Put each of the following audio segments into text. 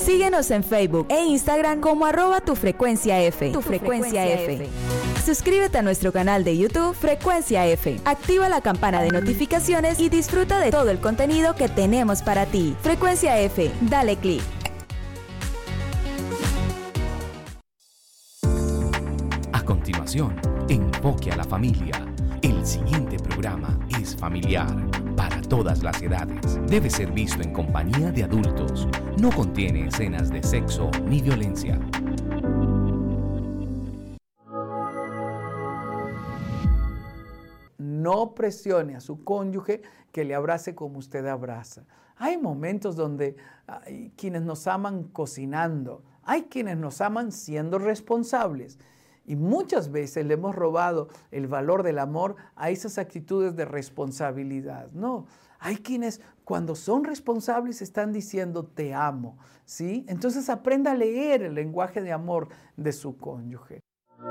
Síguenos en Facebook e Instagram como @tufrecuenciaF. Tu Frecuencia F. Suscríbete a nuestro canal de YouTube Frecuencia F. Activa la campana de notificaciones y disfruta de todo el contenido que tenemos para ti. Frecuencia F, dale clic. A continuación, Enfoque a la Familia. El siguiente programa es familiar para todas las edades. Debe ser visto en compañía de adultos. No contiene escenas de sexo ni violencia. No presione a su cónyuge que le abrace como usted abraza. Hay momentos donde hay quienes nos aman cocinando, hay quienes nos aman siendo responsables. Y muchas veces le hemos robado el valor del amor a esas actitudes de responsabilidad. No, hay quienes cuando son responsables están diciendo te amo, ¿sí? Entonces aprenda a leer el lenguaje de amor de su cónyuge.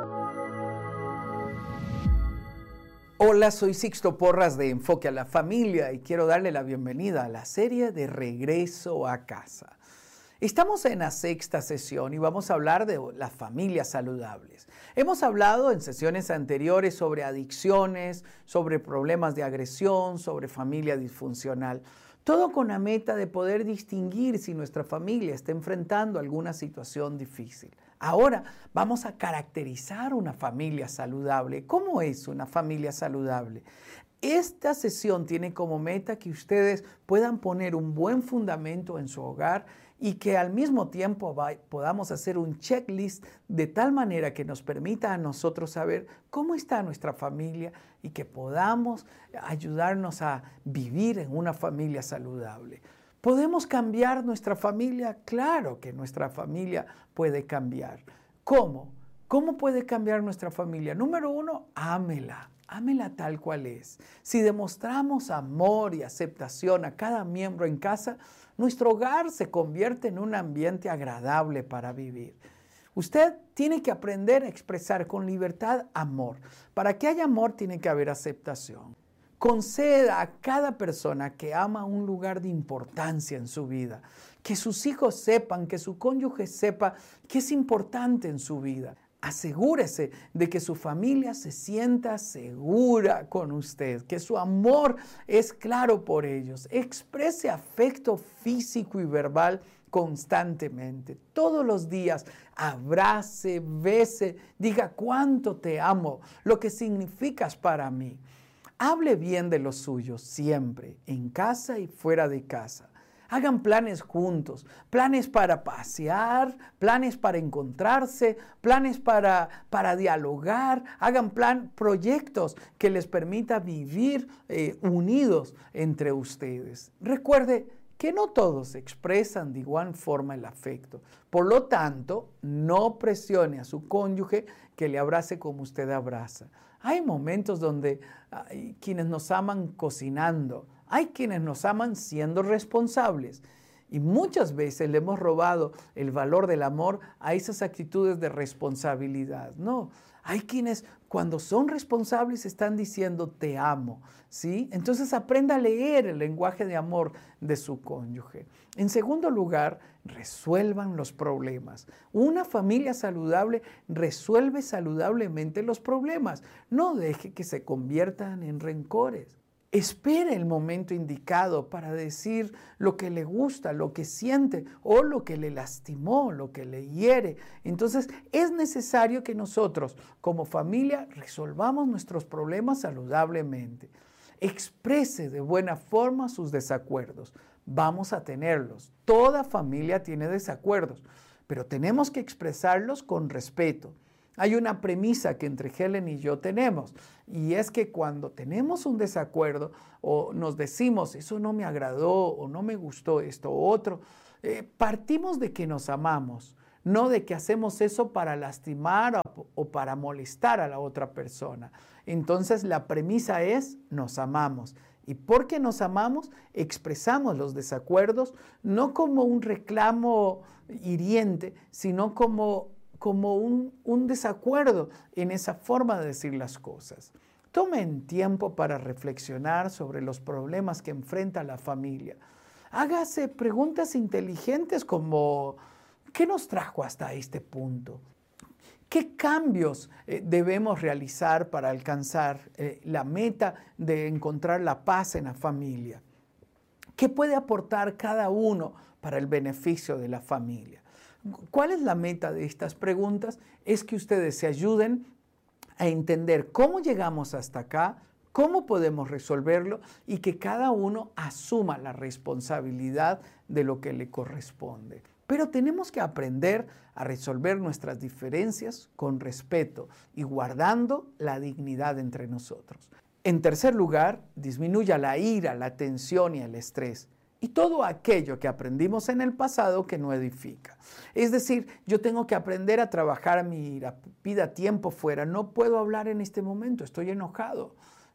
Hola, soy Sixto Porras de Enfoque a la Familia y quiero darle la bienvenida a la serie de Regreso a Casa. Estamos en la 6ª sesión y vamos a hablar de las familias saludables. Hemos hablado en sesiones anteriores sobre adicciones, sobre problemas de agresión, sobre familia disfuncional. Todo con la meta de poder distinguir si nuestra familia está enfrentando alguna situación difícil. Ahora vamos a caracterizar una familia saludable. ¿Cómo es una familia saludable? Esta sesión tiene como meta que ustedes puedan poner un buen fundamento en su hogar y que al mismo tiempo podamos hacer un checklist de tal manera que nos permita a nosotros saber cómo está nuestra familia y que podamos ayudarnos a vivir en una familia saludable. ¿Podemos cambiar nuestra familia? Claro que nuestra familia puede cambiar. ¿Cómo? ¿Cómo puede cambiar nuestra familia? Número 1, ámela. Ámela tal cual es. Si demostramos amor y aceptación a cada miembro en casa, nuestro hogar se convierte en un ambiente agradable para vivir. Usted tiene que aprender a expresar con libertad amor. Para que haya amor tiene que haber aceptación. Conceda a cada persona que ama un lugar de importancia en su vida. Que sus hijos sepan, que su cónyuge sepa que es importante en su vida. Asegúrese de que su familia se sienta segura con usted, que su amor es claro por ellos. Exprese afecto físico y verbal constantemente. Todos los días abrace, bese, diga cuánto te amo, lo que significas para mí. Hable bien de los suyos siempre, en casa y fuera de casa. Hagan planes juntos, planes para pasear, planes para encontrarse, planes para dialogar. Hagan proyectos que les permita vivir unidos entre ustedes. Recuerde que no todos expresan de igual forma el afecto. Por lo tanto, no presione a su cónyuge que le abrace como usted abraza. Hay momentos donde hay quienes nos aman cocinando, hay quienes nos aman siendo responsables. Y muchas veces le hemos robado el valor del amor a esas actitudes de responsabilidad. No, hay quienes cuando son responsables están diciendo te amo, ¿sí? Entonces aprenda a leer el lenguaje de amor de su cónyuge. En segundo lugar, resuelvan los problemas. Una familia saludable resuelve saludablemente los problemas. No deje que se conviertan en rencores. Espere el momento indicado para decir lo que le gusta, lo que siente o lo que le lastimó, lo que le hiere. Entonces es necesario que nosotros como familia resolvamos nuestros problemas saludablemente. Exprese de buena forma sus desacuerdos. Vamos a tenerlos. Toda familia tiene desacuerdos, pero tenemos que expresarlos con respeto. Hay una premisa que entre Helen y yo tenemos, y es que cuando tenemos un desacuerdo o nos decimos, eso no me agradó o no me gustó esto o otro, partimos de que nos amamos, no de que hacemos eso para lastimar o para molestar a la otra persona. Entonces la premisa es, nos amamos. Y porque nos amamos, expresamos los desacuerdos, no como un reclamo hiriente, sino como un desacuerdo en esa forma de decir las cosas. Tomen tiempo para reflexionar sobre los problemas que enfrenta la familia. Hágase preguntas inteligentes como, ¿qué nos trajo hasta este punto? ¿Qué cambios debemos realizar para alcanzar la meta de encontrar la paz en la familia? ¿Qué puede aportar cada uno para el beneficio de la familia? ¿Cuál es la meta de estas preguntas? Es que ustedes se ayuden a entender cómo llegamos hasta acá, cómo podemos resolverlo y que cada uno asuma la responsabilidad de lo que le corresponde. Pero tenemos que aprender a resolver nuestras diferencias con respeto y guardando la dignidad entre nosotros. En tercer lugar, disminuya la ira, la tensión y el estrés. Y todo aquello que aprendimos en el pasado que no edifica. Es decir, yo tengo que aprender a trabajar mi ira, pida tiempo fuera, no puedo hablar en este momento, estoy enojado.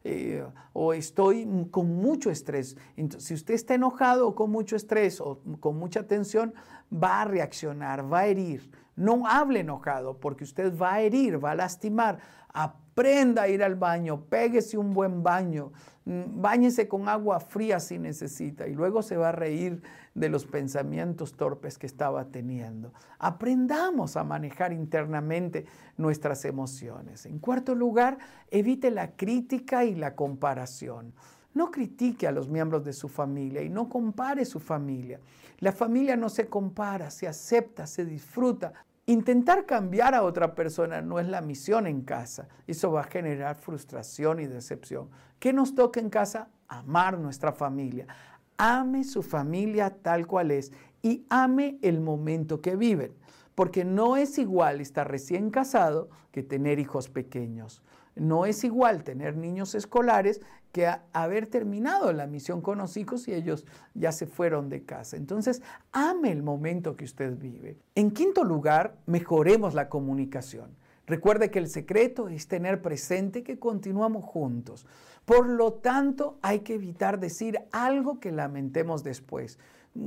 O estoy con mucho estrés. Entonces, si usted está enojado o con mucho estrés o con mucha tensión, va a reaccionar, va a herir. No hable enojado porque usted va a herir, va a lastimar. Aprenda a ir al baño, péguese un buen baño, báñese con agua fría si necesita y luego se va a reír de los pensamientos torpes que estaba teniendo. Aprendamos a manejar internamente nuestras emociones. En cuarto lugar, evite la crítica y la comparación. No critique a los miembros de su familia y no compare su familia. La familia no se compara, se acepta, se disfruta. Intentar cambiar a otra persona no es la misión en casa. Eso va a generar frustración y decepción. ¿Qué nos toca en casa? Amar nuestra familia. Ame su familia tal cual es y ame el momento que viven. Porque no es igual estar recién casado que tener hijos pequeños. No es igual tener niños escolares que haber terminado la misión con los hijos y ellos ya se fueron de casa. Entonces, ame el momento que usted vive. En quinto lugar, mejoremos la comunicación. Recuerde que el secreto es tener presente que continuamos juntos. Por lo tanto, hay que evitar decir algo que lamentemos después.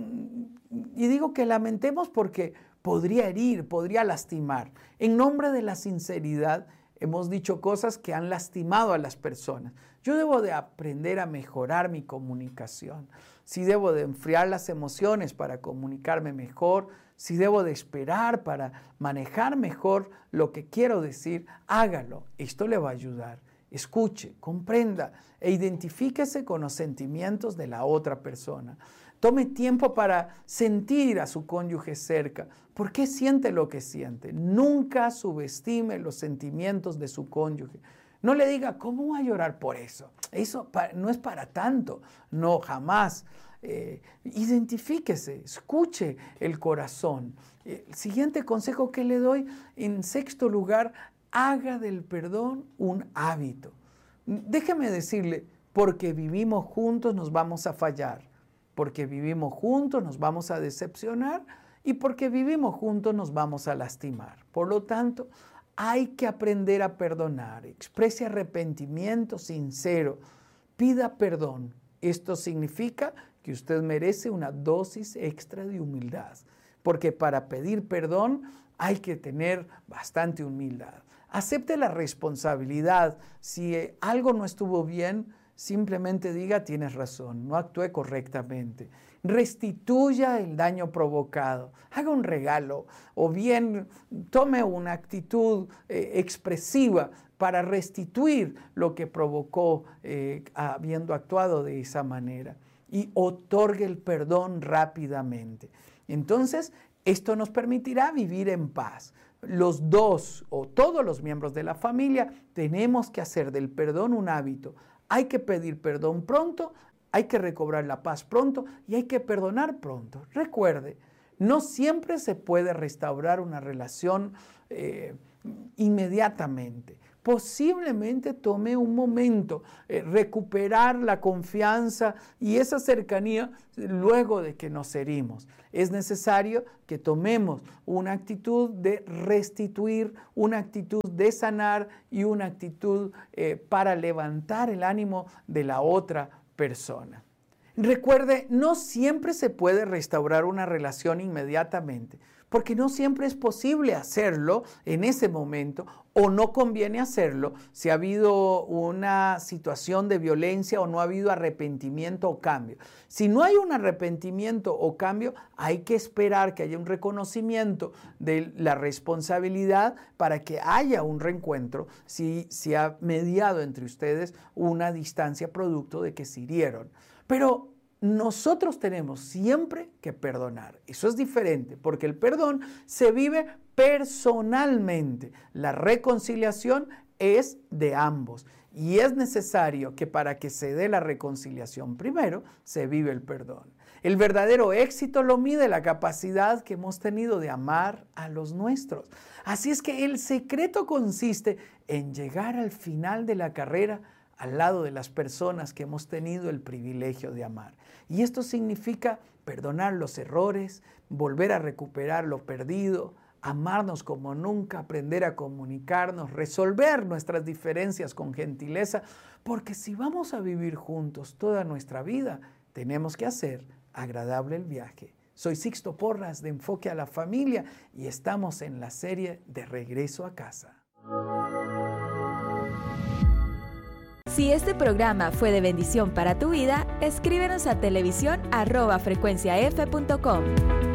Y digo que lamentemos porque podría herir, podría lastimar. En nombre de la sinceridad, hemos dicho cosas que han lastimado a las personas. Yo debo de aprender a mejorar mi comunicación. Si debo de enfriar las emociones para comunicarme mejor, si debo de esperar para manejar mejor lo que quiero decir, hágalo. Esto le va a ayudar. Escuche, comprenda e identifíquese con los sentimientos de la otra persona. Tome tiempo para sentir a su cónyuge cerca. ¿Por qué siente lo que siente? Nunca subestime los sentimientos de su cónyuge. No le diga, ¿cómo va a llorar por eso? Eso no es para tanto. No, jamás. Identifíquese, escuche el corazón. El siguiente consejo que le doy, en sexto lugar, haga del perdón un hábito. Déjeme decirle, porque vivimos juntos nos vamos a fallar. Porque vivimos juntos nos vamos a decepcionar y porque vivimos juntos nos vamos a lastimar. Por lo tanto, hay que aprender a perdonar. Exprese arrepentimiento sincero. Pida perdón. Esto significa que usted merece una dosis extra de humildad. Porque para pedir perdón hay que tener bastante humildad. Acepte la responsabilidad. Si algo no estuvo bien, simplemente diga, tienes razón, no actué correctamente. Restituya el daño provocado, haga un regalo o bien tome una actitud expresiva para restituir lo que provocó habiendo actuado de esa manera y otorgue el perdón rápidamente. Entonces, esto nos permitirá vivir en paz. Los dos o todos los miembros de la familia tenemos que hacer del perdón un hábito. Hay que pedir perdón pronto, hay que recobrar la paz pronto y hay que perdonar pronto. Recuerde, no siempre se puede restaurar una relación inmediatamente. Posiblemente tome un momento recuperar la confianza y esa cercanía luego de que nos herimos. Es necesario que tomemos una actitud de restituir, una actitud de sanar y una actitud para levantar el ánimo de la otra persona. Recuerde, no siempre se puede restaurar una relación inmediatamente, porque no siempre es posible hacerlo en ese momento o no conviene hacerlo si ha habido una situación de violencia o no ha habido arrepentimiento o cambio. Si no hay un arrepentimiento o cambio, hay que esperar que haya un reconocimiento de la responsabilidad para que haya un reencuentro si se ha mediado entre ustedes una distancia producto de que se hirieron. Pero nosotros tenemos siempre que perdonar. Eso es diferente, porque el perdón se vive personalmente. La reconciliación es de ambos. Y es necesario que para que se dé la reconciliación primero, se vive el perdón. El verdadero éxito lo mide la capacidad que hemos tenido de amar a los nuestros. Así es que el secreto consiste en llegar al final de la carrera al lado de las personas que hemos tenido el privilegio de amar. Y esto significa perdonar los errores, volver a recuperar lo perdido, amarnos como nunca, aprender a comunicarnos, resolver nuestras diferencias con gentileza, porque si vamos a vivir juntos toda nuestra vida, tenemos que hacer agradable el viaje. Soy Sixto Porras de Enfoque a la Familia y estamos en la serie de Regreso a Casa. Si este programa fue de bendición para tu vida, escríbenos a televisión@frecuenciaf.com.